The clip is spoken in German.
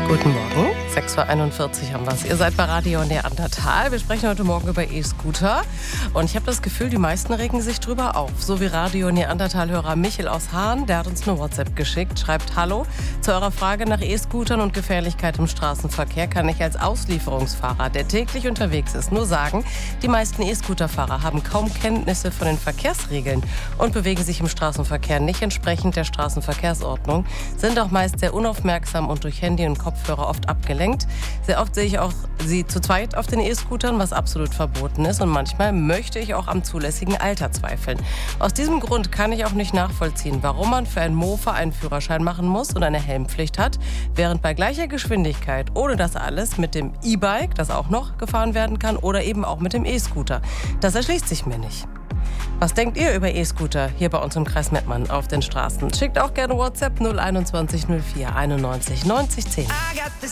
Guten Morgen, 6.41 Uhr haben wir es. Ihr seid bei Radio Neandertal. Wir sprechen heute Morgen über E-Scooter. Und ich habe das Gefühl, die meisten regen sich drüber auf. So wie Radio Neandertal-Hörer Michel aus Hahn, der hat uns eine WhatsApp geschickt, schreibt: Hallo, zu eurer Frage nach E-Scootern und Gefährlichkeit im Straßenverkehr kann ich als Auslieferungsfahrer, der täglich unterwegs ist, nur sagen, die meisten E-Scooter-Fahrer haben kaum Kenntnisse von den Verkehrsregeln und bewegen sich im Straßenverkehr nicht entsprechend der Straßenverkehrsordnung, sind auch meist sehr unaufmerksam und durch Handy und Kopfhörer oft abgelenkt. Sehr oft sehe ich auch sie zu zweit auf den E-Scootern, was absolut verboten ist. Und manchmal möchte ich auch am zulässigen Alter zweifeln. Aus diesem Grund kann ich auch nicht nachvollziehen, warum man für ein Mofa einen Führerschein machen muss und eine Helmpflicht hat, während bei gleicher Geschwindigkeit ohne das alles mit dem E-Bike, das auch noch gefahren werden kann, oder eben auch mit dem E-Scooter. Das erschließt sich mir nicht. Was denkt ihr über E-Scooter hier bei uns im Kreis Mettmann auf den Straßen? Schickt auch gerne WhatsApp 021 04 91 90 10.